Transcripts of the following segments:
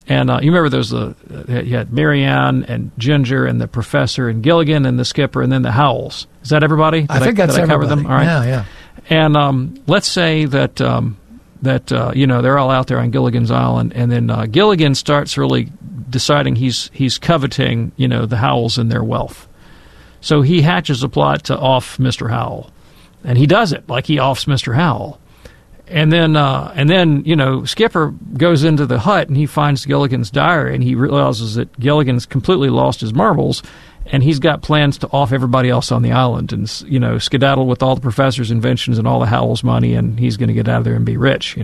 And you remember those you had Marianne and Ginger and the professor and Gilligan and the skipper and then the Howells. Is that everybody? I think that's everybody. Them? All right. Yeah. And let's say that they're all out there on Gilligan's Island, and then Gilligan starts really deciding he's coveting the Howells and their wealth. So he hatches a plot to off Mr. Howell, and he does it like he offs Mr. Howell. And then Skipper goes into the hut and he finds Gilligan's diary and he realizes that Gilligan's completely lost his marbles and he's got plans to off everybody else on the island and skedaddle with all the professor's inventions and all the Howell's money, and he's going to get out of there and be rich,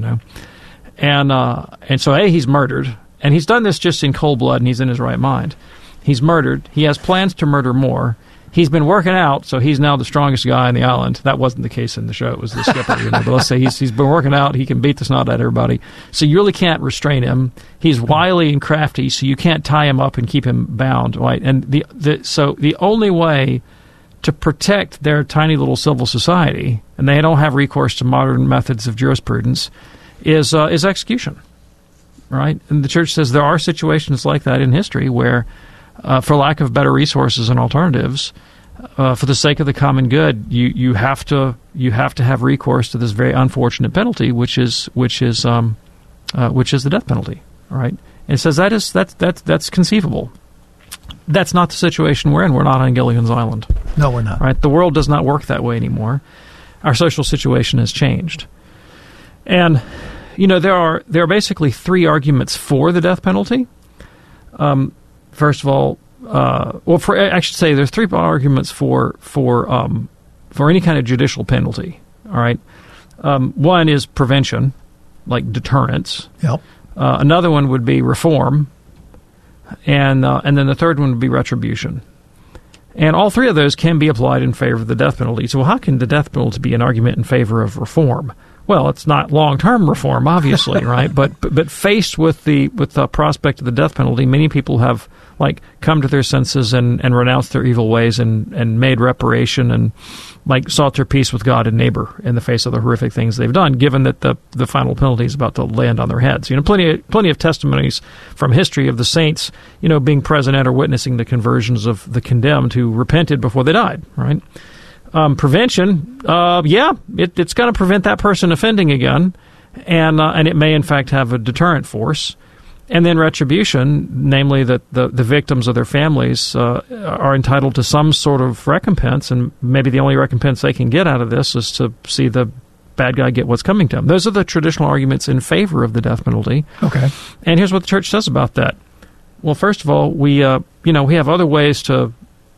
And so he's murdered, and he's done this just in cold blood and he's in his right mind. He's murdered. He has plans to murder more. He's been working out, so he's now the strongest guy on the island. That wasn't the case in the show. It was the skipper. But let's say he's been working out. He can beat the snot out of everybody. So you really can't restrain him. He's wily and crafty, so you can't tie him up and keep him bound. Right? And so the only way to protect their tiny little civil society, and they don't have recourse to modern methods of jurisprudence, is execution. Right? And the church says there are situations like that in history where, for lack of better resources and alternatives, for the sake of the common good, you have to have recourse to this very unfortunate penalty, which is the death penalty. All right, and it says that's conceivable. That's not the situation we're in. We're not on Gilligan's Island. No, we're not. Right, the world does not work that way anymore. Our social situation has changed, and there are basically three arguments for the death penalty. First of all, I should say there's three arguments for any kind of judicial penalty. All right, one is prevention, like deterrence. Yep. Another one would be reform, and then the third one would be retribution. And all three of those can be applied in favor of the death penalty. So how can the death penalty be an argument in favor of reform? Well, it's not long-term reform, obviously, right? But faced with the prospect of the death penalty, many people have come to their senses and renounced their evil ways and made reparation and sought their peace with God and neighbor in the face of the horrific things they've done, given that the final penalty is about to land on their heads. Plenty of testimonies from history of the saints, being present at or witnessing the conversions of the condemned who repented before they died, right? Prevention, it's going to prevent that person offending again, and it may in fact have a deterrent force. And then retribution, namely that the victims of their families are entitled to some sort of recompense, and maybe the only recompense they can get out of this is to see the bad guy get what's coming to him. Those are the traditional arguments in favor of the death penalty. Okay. And here's what the church says about that. Well, first of all, we have other ways to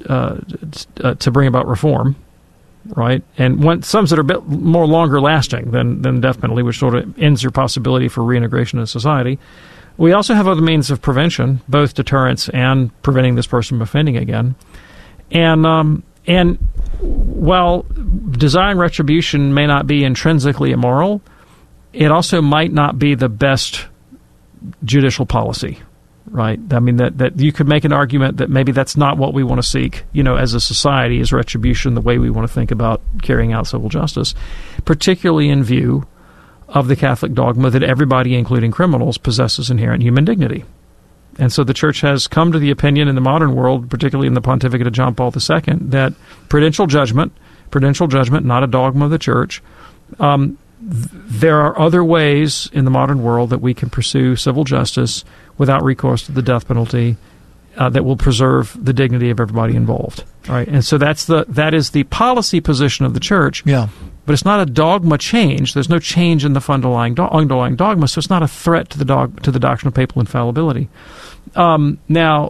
bring about reform. Right, and some that are a bit more longer lasting than death penalty, which sort of ends your possibility for reintegration in society. We also have other means of prevention, both deterrence and preventing this person from offending again. And while desiring retribution may not be intrinsically immoral, it also might not be the best judicial policy. Right. I mean, that you could make an argument that maybe that's not what we want to seek, as a society, as retribution, the way we want to think about carrying out civil justice, particularly in view of the Catholic dogma that everybody, including criminals, possesses inherent human dignity. And so the Church has come to the opinion in the modern world, particularly in the pontificate of John Paul II, that prudential judgment, not a dogma of the Church, there are other ways in the modern world that we can pursue civil justice without recourse to the death penalty that will preserve the dignity of everybody involved. All right, and so that is the policy position of the Church. Yeah. But it's not a dogma change. There's no change in the underlying dogma, so it's not a threat to the doctrine of papal infallibility. Now,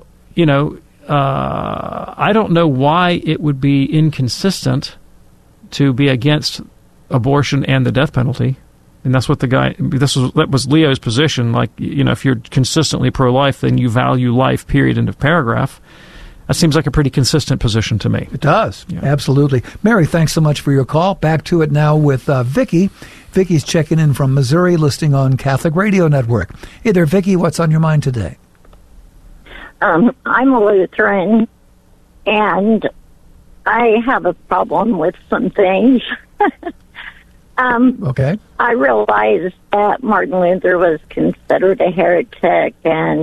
I don't know why it would be inconsistent to be against abortion and the death penalty. And that's what that was Leo's position. If you're consistently pro-life, then you value life, period, end of paragraph. That seems like a pretty consistent position to me. It does. Yeah. Absolutely. Mary, thanks so much for your call. Back to it now with Vicki. Vicki's checking in from Missouri, listening on Catholic Radio Network. Hey there, Vicki. What's on your mind today? I'm a Lutheran, and I have a problem with some things. Okay. I realized that Martin Luther was considered a heretic, and